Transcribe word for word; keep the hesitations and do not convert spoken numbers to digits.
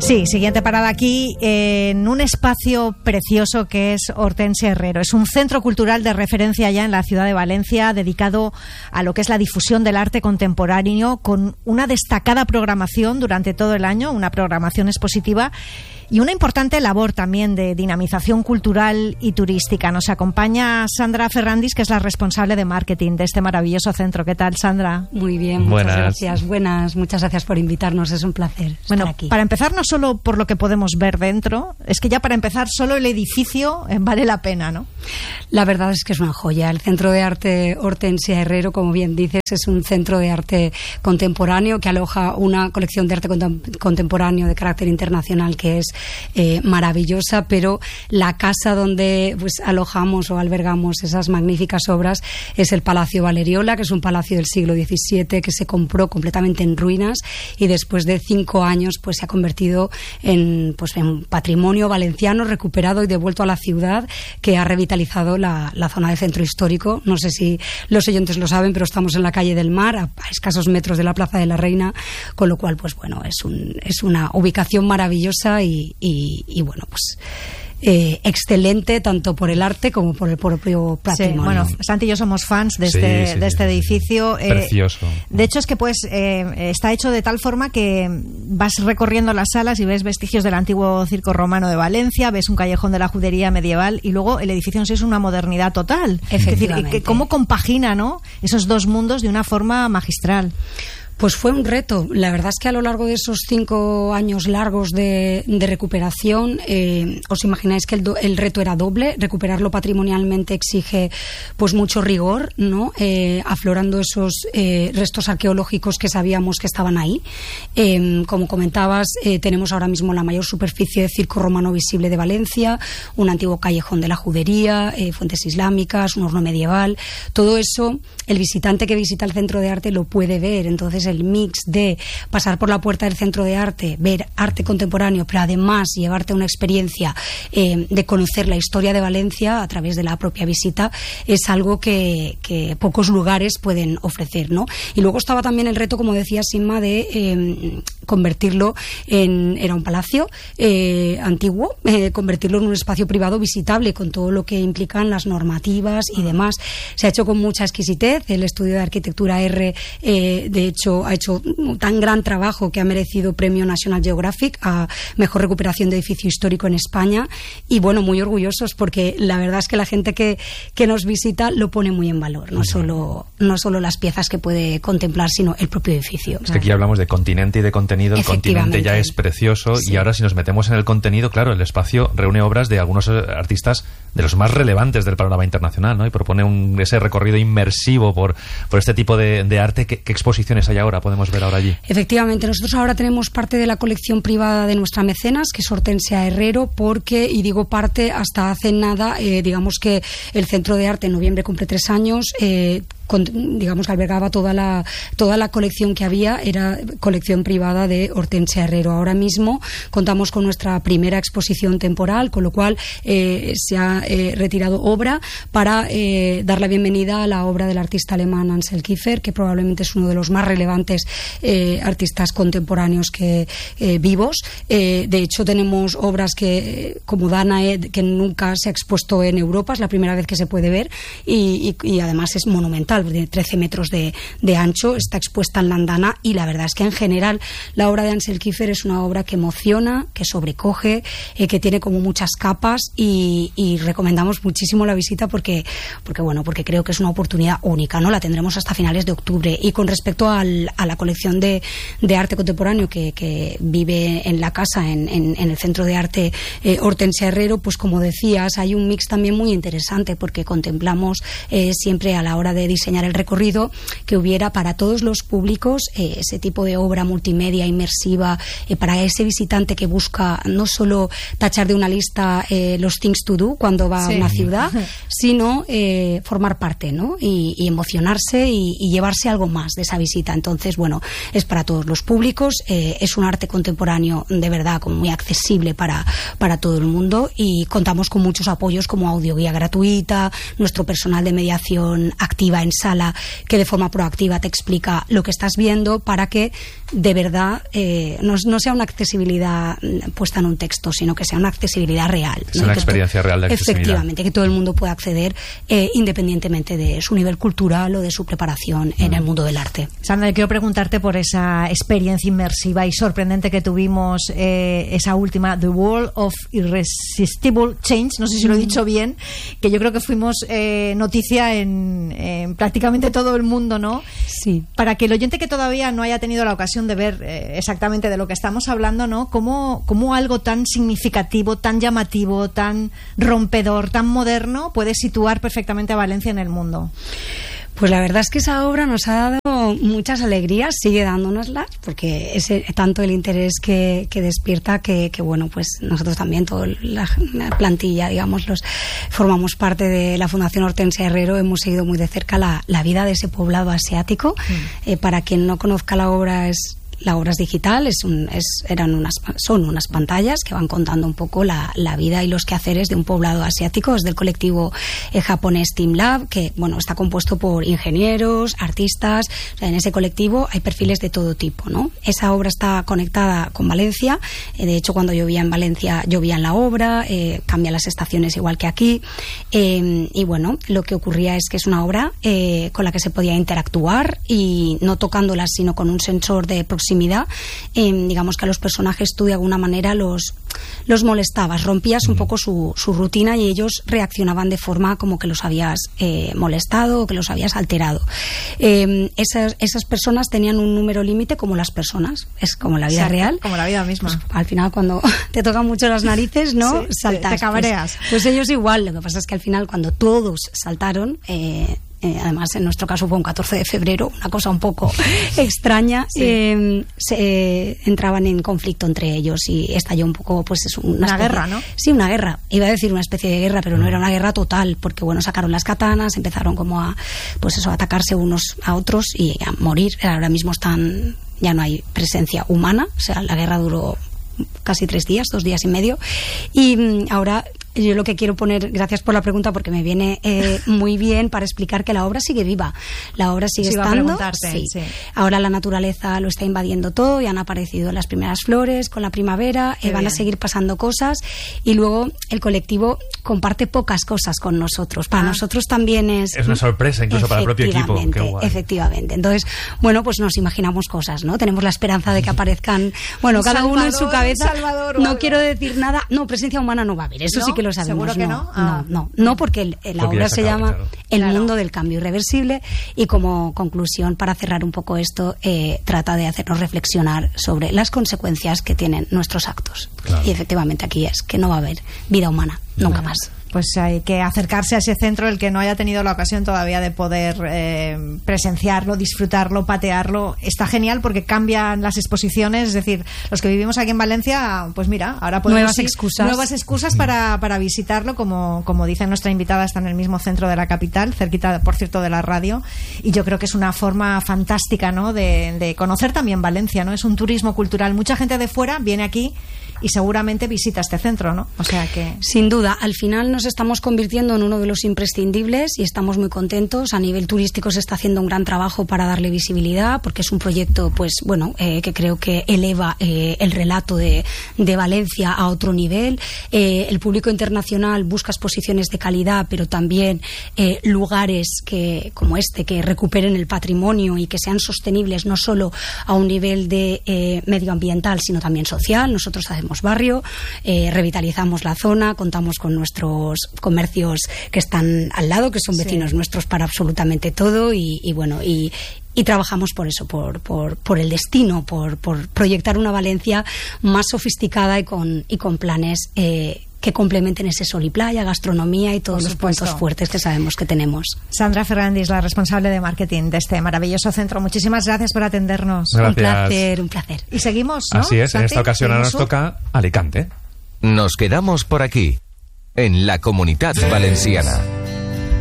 Sí, siguiente parada aquí, eh, en un espacio precioso que es Hortensia Herrero. Es un centro cultural de referencia ya en la ciudad de Valencia, dedicado a lo que es la difusión del arte contemporáneo, con una destacada programación durante todo el año, una programación expositiva y una importante labor también de dinamización cultural y turística. Nos acompaña Sandra Ferrandis, que es la responsable de marketing de este maravilloso centro. ¿Qué tal, Sandra? Muy bien, muchas Buenas. gracias. Buenas, muchas gracias por invitarnos. Es un placer Bueno, estar aquí. Para empezar, no solo por lo que podemos ver dentro, es que ya para empezar solo el edificio eh, vale la pena, ¿no? La verdad es que es una joya. El Centro de Arte Hortensia Herrero, como bien dices, es un centro de arte contemporáneo que aloja una colección de arte contem- contemporáneo de carácter internacional que es eh, maravillosa, pero la casa donde pues alojamos o albergamos esas magníficas obras es el Palacio Valeriola, que es un palacio del siglo diecisiete que se compró completamente en ruinas y después de cinco años pues se ha convertido en, pues, en patrimonio valenciano recuperado y devuelto a la ciudad, que ha revitalizado la, la zona de centro histórico. No sé si los oyentes lo saben, pero estamos en la calle del Mar, a, a escasos metros de la Plaza de la Reina, con lo cual pues bueno, es, un, es una ubicación maravillosa y, y Y, y bueno, pues eh, excelente tanto por el arte como por el propio patrimonio. Sí, bueno, Santi y yo somos fans de Sí, este, sí, de este sí, edificio. sí. Precioso. Eh, de hecho, es que pues eh, está hecho de tal forma que vas recorriendo las salas y ves vestigios del antiguo circo romano de Valencia, ves un callejón de la judería medieval y luego el edificio en sí es una modernidad total. Efectivamente. Es decir, que cómo compagina, ¿no?, esos dos mundos de una forma magistral. Pues fue un reto. La verdad es que a lo largo de esos cinco años largos de, de recuperación, eh, os imagináis que el, do, el reto era doble. Recuperarlo patrimonialmente exige pues mucho rigor, ¿no? Eh, aflorando esos eh, restos arqueológicos que sabíamos que estaban ahí. Eh, como comentabas, eh, tenemos ahora mismo la mayor superficie de circo romano visible de Valencia, un antiguo callejón de la judería, eh, fuentes islámicas, un horno medieval. Todo eso, el visitante que visita el centro de arte lo puede ver. Entonces, el mix de pasar por la puerta del centro de arte, ver arte contemporáneo, pero además llevarte una experiencia eh, de conocer la historia de Valencia a través de la propia visita, es algo que, que pocos lugares pueden ofrecer, ¿no? Y luego estaba también el reto, como decía Sima, de eh, convertirlo en, era un palacio eh, antiguo, eh, convertirlo en un espacio privado visitable con todo lo que implican las normativas y demás. Se ha hecho con mucha exquisitez. El estudio de arquitectura R, eh, de hecho, ha hecho un tan gran trabajo que ha merecido premio National Geographic a mejor recuperación de edificio histórico en España. Y bueno, muy orgullosos porque la verdad es que la gente que, que nos visita lo pone muy en valor, no solo, no solo las piezas que puede contemplar, sino el propio edificio. Es que aquí hablamos de continente y de contenido. El continente ya es precioso, sí. Y ahora si nos metemos en el contenido, claro, el espacio reúne obras de algunos artistas de los más relevantes del panorama internacional, ¿no? Y propone un, ese recorrido inmersivo por, por este tipo de, de arte. ¿Qué, qué exposiciones hay ahora? Podemos ver ahora allí. Efectivamente, nosotros ahora tenemos parte de la colección privada de nuestra mecenas, que es Hortensia Herrero, porque, y digo parte, hasta hace nada, eh, digamos que el Centro de Arte en noviembre cumple tres años, eh, Con, digamos que albergaba toda la toda la colección que había, era colección privada de Hortensia Herrero. Ahora mismo contamos con nuestra primera exposición temporal, con lo cual eh, se ha eh, retirado obra para eh, dar la bienvenida a la obra del artista alemán Ansel Kiefer, que probablemente es uno de los más relevantes eh, artistas contemporáneos que eh, vivos. Eh, de hecho, tenemos obras que, como Danae, que nunca se ha expuesto en Europa, es la primera vez que se puede ver, y, y, y además es monumental, de trece metros de, de ancho, está expuesta en la andana, y la verdad es que en general la obra de Ansel Kiefer es una obra que emociona, que sobrecoge, eh, que tiene como muchas capas, y, y recomendamos muchísimo la visita porque, porque bueno, porque creo que es una oportunidad única, ¿no? La tendremos hasta finales de octubre. Y con respecto al, a la colección de, de arte contemporáneo que, que vive en la casa, en, en, en el Centro de Arte eh, Hortensia Herrero, pues como decías, hay un mix también muy interesante, porque contemplamos eh, siempre a la hora de diseñar el recorrido que hubiera para todos los públicos eh, ese tipo de obra multimedia inmersiva, eh, para ese visitante que busca no solo tachar de una lista eh, los things to do cuando cuando va sí. a una ciudad, sino eh, formar parte, ¿no? Y, y emocionarse y, y llevarse algo más de esa visita. Entonces, bueno, es para todos los públicos, eh, es un arte contemporáneo de verdad como muy accesible para, para todo el mundo, y contamos con muchos apoyos como audioguía gratuita, nuestro personal de mediación activa en sala que de forma proactiva te explica lo que estás viendo para que de verdad eh, no, no sea una accesibilidad puesta en un texto, sino que sea una accesibilidad real. Es una experiencia real de accesibilidad. Efectivamente, que todo el mundo pueda acceder eh, independientemente de su nivel cultural o de su preparación en el mundo del arte. Sandra, quiero preguntarte por esa experiencia inmersiva y sorprendente que tuvimos, eh, esa última, The World of Irresistible Change, no sé si lo he dicho bien, que yo creo que fuimos eh, noticia en, en prácticamente todo el mundo, ¿no? Sí. Para que el oyente que todavía no haya tenido la ocasión de ver eh, exactamente de lo que estamos hablando, ¿no? Cómo, cómo algo tan significativo, tan llamativo, tan rompedor, tan moderno puede situar perfectamente a Valencia en el mundo. Pues la verdad es que esa obra nos ha dado muchas alegrías, sigue dándonoslas, porque es tanto el interés que, que despierta que, que, bueno, pues nosotros también, toda la, la plantilla, digamos, los formamos parte de la Fundación Hortensia Herrero, hemos seguido muy de cerca la, la vida de ese poblado asiático. Mm. Eh, para quien no conozca la obra, es... La obra es digital, es un, es, eran unas, son unas pantallas que van contando un poco la, la vida y los quehaceres de un poblado asiático. Es del colectivo eh, japonés Team Lab, que bueno, está compuesto por ingenieros, artistas. O sea, en ese colectivo hay perfiles de todo tipo, ¿no? Esa obra está conectada con Valencia. Eh, de hecho, cuando llovía en Valencia, llovía en la obra. Eh, cambia las estaciones igual que aquí. Eh, y bueno, lo que ocurría es que es una obra eh, con la que se podía interactuar, y no tocándolas, sino con un sensor de proximidad. Eh, digamos que a los personajes tú de alguna manera los, los molestabas, rompías un poco su, su rutina, y ellos reaccionaban de forma como que los habías eh, molestado o que los habías alterado. Eh, esas, esas personas tenían un número límite como las personas, es como la vida sí, real. Como la vida misma. Pues, al final cuando te tocan mucho las narices, ¿no? Sí, saltas. te cabreas. Pues, pues ellos igual, lo que pasa es que al final cuando todos saltaron... Eh, Eh, además en nuestro caso fue un catorce de febrero, una cosa un poco extraña, sí. eh, se, eh, entraban en conflicto entre ellos y estalló un poco, pues es una, una especie, guerra, ¿no? Sí, una guerra, iba a decir una especie de guerra, pero no era una guerra total, porque bueno, sacaron las katanas, empezaron como a, pues eso, a atacarse unos a otros y a morir. Ahora mismo están, ya no hay presencia humana, o sea, la guerra duró casi tres días, dos días y medio, y ahora yo lo que quiero poner, gracias por la pregunta porque me viene eh, muy bien para explicar que la obra sigue viva, la obra sigue sí, estando, sí. Sí. Ahora la naturaleza lo está invadiendo todo y han aparecido las primeras flores con la primavera, eh, van bien. a seguir pasando cosas, y luego el colectivo comparte pocas cosas con nosotros, para ah. nosotros también es... Es una sorpresa incluso para el propio equipo. Qué guay. Efectivamente, entonces, bueno, pues nos imaginamos cosas, ¿no? Tenemos la esperanza de que aparezcan, bueno, cada Salvador, uno en su cabeza, Salvador, no quiero decir nada, no, presencia humana no va a haber, eso ¿No? sí que lo sabemos. ¿Seguro que no? no? Ah. No, no, no, porque el, la porque obra se acaba, llama claro. El claro. mundo del cambio irreversible, y como conclusión, para cerrar un poco esto, eh, trata de hacernos reflexionar sobre las consecuencias que tienen nuestros actos. Claro. Y efectivamente aquí es que no va a haber vida humana, nunca bueno. más. Pues hay que acercarse a ese centro, el que no haya tenido la ocasión todavía de poder eh, presenciarlo, disfrutarlo, patearlo. Está genial porque cambian las exposiciones, es decir, los que vivimos aquí en Valencia, pues mira, ahora podemos nuevas ir, excusas, nuevas excusas para, para visitarlo, como, como dice nuestra invitada, está en el mismo centro de la capital, cerquita, por cierto, de la radio, y yo creo que es una forma fantástica, ¿no?, de, de conocer también Valencia, ¿no? Es un turismo cultural. Mucha gente de fuera viene aquí y seguramente visita este centro, ¿no? O sea que... Sin duda, al final nos estamos convirtiendo en uno de los imprescindibles y estamos muy contentos. A nivel turístico se está haciendo un gran trabajo para darle visibilidad, porque es un proyecto, pues bueno, eh, que creo que eleva eh, el relato de, de Valencia a otro nivel. Eh, el público internacional busca exposiciones de calidad, pero también eh, lugares que, como este, que recuperen el patrimonio y que sean sostenibles no solo a un nivel de eh, medioambiental, sino también social. Nosotros hacemos barrio, eh, revitalizamos la zona, contamos con nuestros comercios que están al lado, que son vecinos sí. nuestros para absolutamente todo, y, y bueno, y Y trabajamos por eso, por, por, por el destino, por, por proyectar una Valencia más sofisticada y con, y con planes eh, que complementen ese sol y playa, gastronomía y todos los puntos fuertes que sabemos que tenemos. Sandra Ferrandis, la responsable de marketing de este maravilloso centro. Muchísimas gracias por atendernos. Gracias. Un placer, un placer. Y seguimos, ¿no? Así es, Santi, en esta ocasión ahora nos toca Alicante. Nos quedamos por aquí. en la Comunitat Valenciana.